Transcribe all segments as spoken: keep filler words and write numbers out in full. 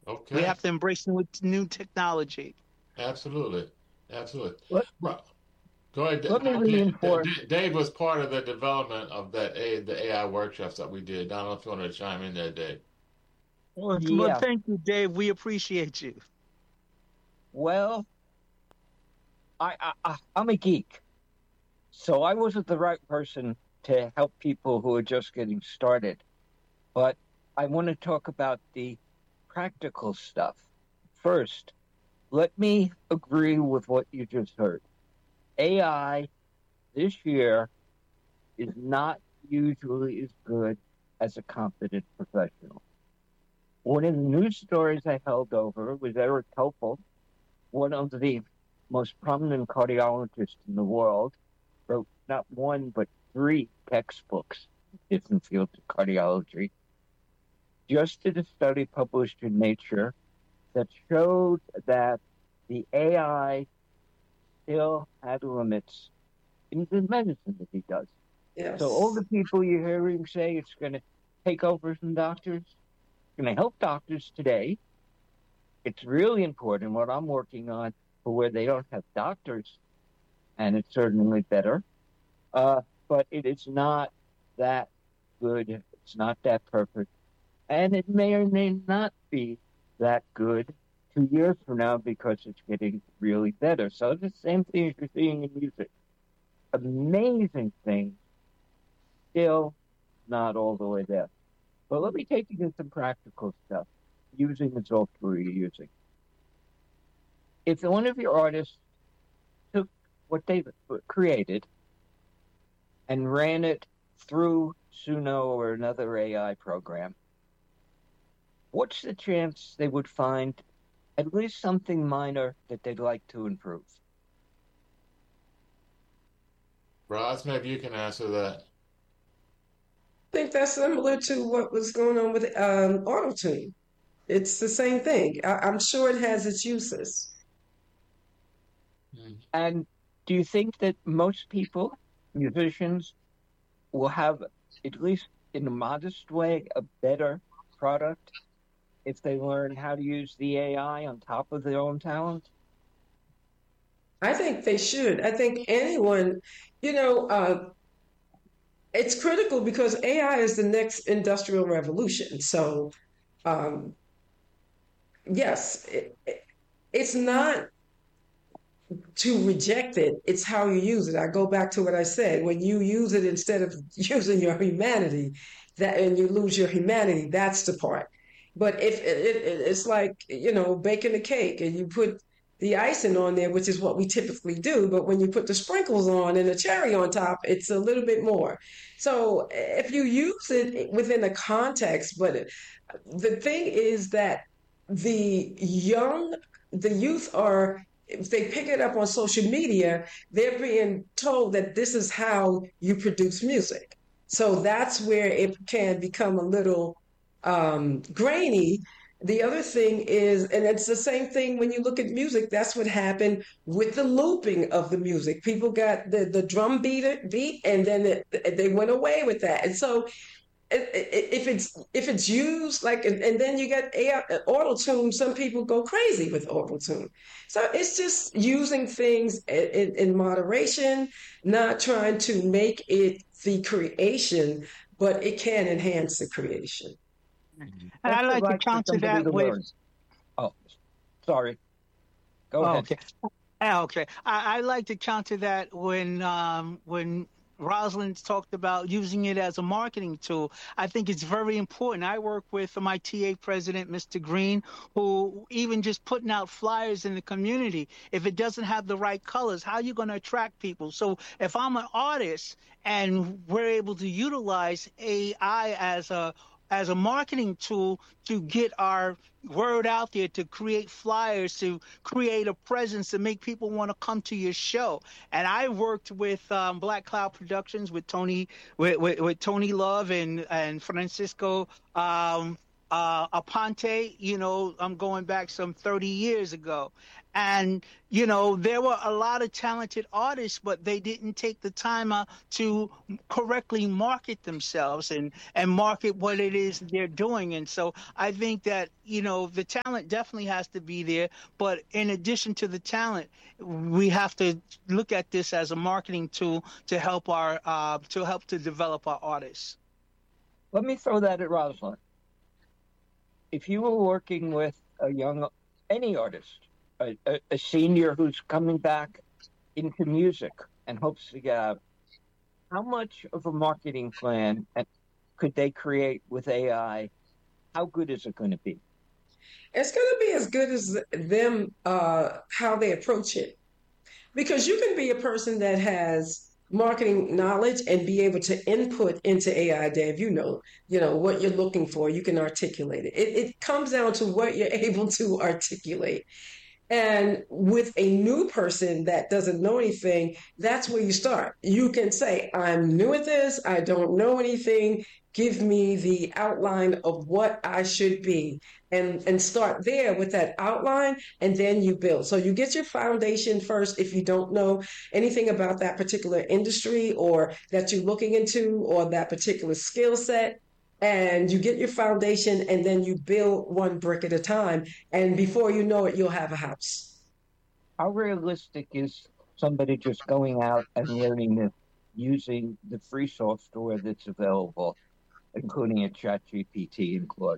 We Okay. have to embrace new, new technology. Absolutely. Absolutely. Let, Right. Go ahead. let me Uh, Dave, reinforce. Dave Dave was part of the development of that A, the A I workshops that we did. I don't know if you want to chime in there, Dave. Well, well, Yeah. thank you, Dave. We appreciate you. Well, I, I I- I'm a geek, so I wasn't the right person to help people who are just getting started. But I want to talk about the practical stuff. First, let me agree with what you just heard. A I this year is not usually as good as a competent professional. One of the news stories I held over was Eric Topol, one of the most prominent cardiologists in the world, wrote not one but three textbooks in different fields of cardiology. Just did a study published in Nature that showed that the A I still had limits in the medicine that he does. So all Yes. the people you're hearing say it's going to take over from doctors, it's going to help doctors today. It's really important what I'm working on for where they don't have doctors, and it's certainly better. Uh, but it is not that good. It's not that perfect. And it may or may not be that good two years from now because it's getting really better. So it's the same thing as you're seeing in music. Amazing things, still not all the way there. But let me take you to some practical stuff using the software you're using. If one of your artists took what they've created and ran it through Suno or another A I program, what's the chance they would find at least something minor that they'd like to improve? Ross, maybe you can answer that. I think that's similar to what was going on with um, AutoTune. It's the same thing. I, I'm sure it has its uses. Hmm. And do you think that most people, musicians, will have, at least in a modest way, a better product if they learn how to use the A I on top of their own talent? I think they should. I think anyone, you know, uh, it's critical because A I is the next industrial revolution. So, um, yes, it, it, it's not to reject it, it's how you use it. I go back to what I said. When you use it instead of using your humanity, that and you lose your humanity, that's the part. But if it, it, it's like, you know, baking a cake and you put the icing on there, which is what we typically do, but when you put the sprinkles on and the cherry on top, it's a little bit more. So if you use it within a context, but the thing is that the young, the youth are, if they pick it up on social media, they're being told that this is how you produce music. So that's where it can become a little um, grainy. The other thing is, and it's the same thing when you look at music, that's what happened with the looping of the music. People got the, the drum beat, beat and then it, they went away with that. And so if it's if it's used like and, and then you get auto tune, some people go crazy with auto tune. So it's just using things in, in moderation, not trying to make it the creation, but it can enhance the creation. And I What's it like to like for counter somebody that to with, learn? Oh, sorry. Go oh, ahead. okay. Ah, okay. I, I like to counter that when um, when Rosalind talked about using it as a marketing tool. I think it's very important. I work with my T A president, Mister Green, who even just putting out flyers in the community. If it doesn't have the right colors, how are you going to attract people? So if I'm an artist and we're able to utilize A I as a as a marketing tool to get our word out there, to create flyers, to create a presence, to make people want to come to your show. And I worked with um, Black Cloud Productions with Tony, with, with, with Tony Love and and Francisco. Um, uh, Aponte, you know, I'm going back some thirty years ago. And, you know, there were a lot of talented artists, but they didn't take the time out to correctly market themselves and, and market what it is they're doing. And so I think that, you know, the talent definitely has to be there. But in addition to the talent, we have to look at this as a marketing tool to help our uh, to help to develop our artists. Let me throw that at Rosalind. If you were working with a young, any artist, a, a, a senior who's coming back into music and hopes to get out, how much of a marketing plan could they create with A I? How good is it going to be? It's going to be as good as them, uh, how they approach it. Because you can be a person that has marketing knowledge and be able to input into A I, Dave, you know, you know what you're looking for, you can articulate it. It, it comes down to what you're able to articulate. And with a new person that doesn't know anything, that's where you start. You can say, I'm new at this, I don't know anything, give me the outline of what I should be. And, and start there with that outline, and then you build. So you get your foundation first if you don't know anything about that particular industry or that you're looking into or that particular skill set. And you get your foundation, and then you build one brick at a time. And before you know it, you'll have a house. How realistic is somebody just going out and learning this using the free software that's available, including a ChatGPT and Claude?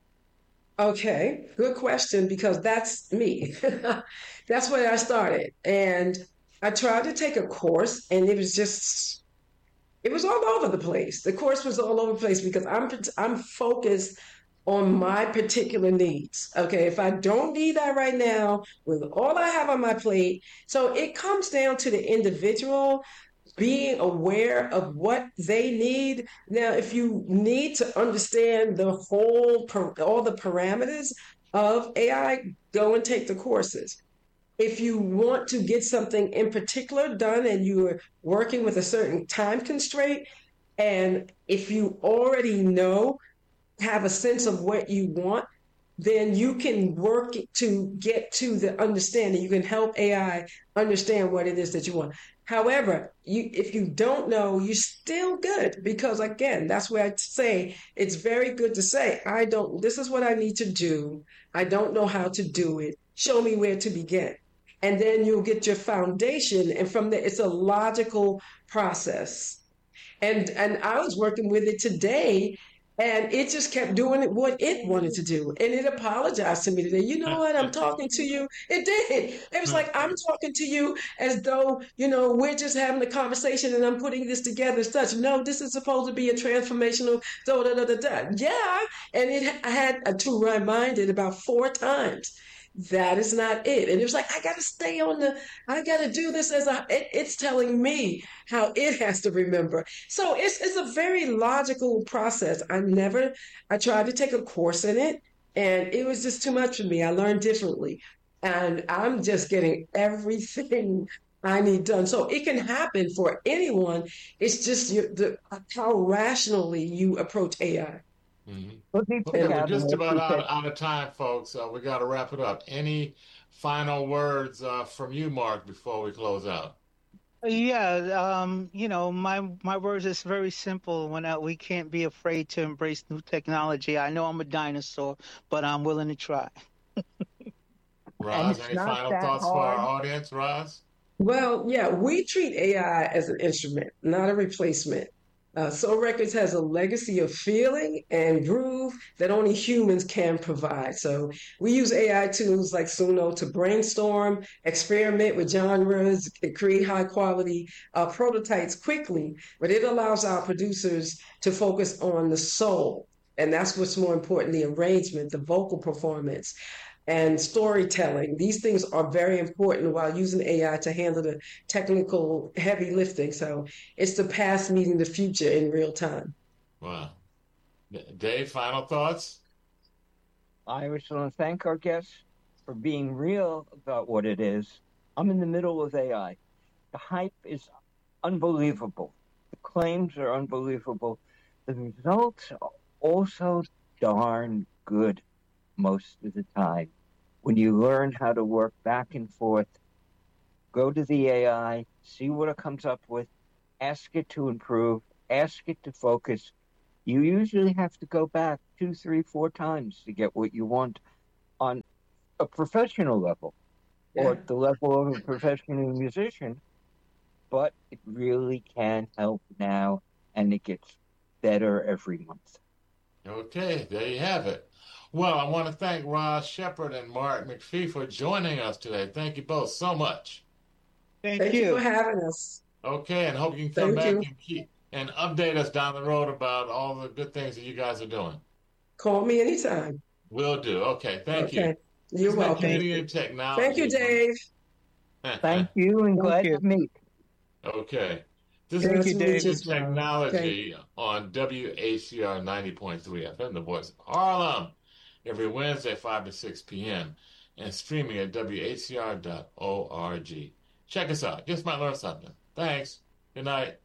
Okay, good question, because that's me. That's where I started. And I tried to take a course, and it was just, it was all over the place. The course was all over the place because I'm I'm focused on my particular needs. Okay, if I don't need that right now, with all I have on my plate, so it comes down to the individual being aware of what they need. Now, if you need to understand the whole, all the parameters of A I, go and take the courses. If you want to get something in particular done and you're working with a certain time constraint, and if you already know, have a sense of what you want, then you can work to get to the understanding. You can help A I understand what it is that you want. However, you, if you don't know, you're still good, because again, that's where I say it's very good to say, I don't, this is what I need to do. I don't know how to do it. Show me where to begin. And then you'll get your foundation. And from there, it's a logical process. And, and I was working with it today, and it just kept doing it what it wanted to do. And it apologized to me today. You know what? I'm talking to you. It did. It was like, I'm talking to you as though, you know, we're just having a conversation and I'm putting this together as such. No, this is supposed to be a transformational da da da da da. Yeah. And it I had to remind it about four times. That is not it. And it was like, I got to stay on the, I got to do this as a, it, it's telling me how it has to remember. So it's, it's a very logical process. I never, I tried to take a course in it, and it was just too much for me. I learned differently, and I'm just getting everything I need done. So it can happen for anyone. It's just your, the, how rationally you approach A I. Mm-hmm. Okay, we're just about out, out of time, folks. Uh, we got to wrap it up. Any final words uh, from you, Mark, before we close out? Yeah, um, you know, my my words is very simple. When I, we can't be afraid to embrace new technology. I know I'm a dinosaur, but I'm willing to try. Roz, any final thoughts hard. for our audience, Roz? Well, yeah, we treat A I as an instrument, not a replacement. Uh, Soul Records has a legacy of feeling and groove that only humans can provide. So we use A I tools like Suno to brainstorm, experiment with genres, create high quality uh, prototypes quickly, but it allows our producers to focus on the soul. And that's what's more important, the arrangement, the vocal performance, and storytelling. These things are very important while using A I to handle the technical heavy lifting. So it's the past meeting the future in real time. Wow. Dave, final thoughts? I just want to thank our guests for being real about what it is. I'm in the middle of A I. The hype is unbelievable. The claims are unbelievable. The results are also darn good most of the time. When you learn how to work back and forth, go to the A I, see what it comes up with, ask it to improve, ask it to focus. You usually have to go back two, three, four times to get what you want on a professional level or at the level of a professional musician. But it really can help now, and it gets better every month. Okay, there you have it. Well, I want to thank Roz Shepard and Mark McPhee for joining us today. Thank you both so much. Thank, Thank you. you for having us. Okay, and hope you can come Thank back you. and keep and update us down the road about all the good things that you guys are doing. Call me anytime. Will do. Okay, thank Okay. you. You're It's welcome. Community Technology. Thank you, Dave. Thank you, and Thank glad you. to meet. Okay. This Thank is you, Dave. Community as well. Technology on W H C R ninety point three F M, the voice of Harlem, every Wednesday, five to six p.m., and streaming at W H C R dot org. Check us out. Just might learn something. Thanks. Good night.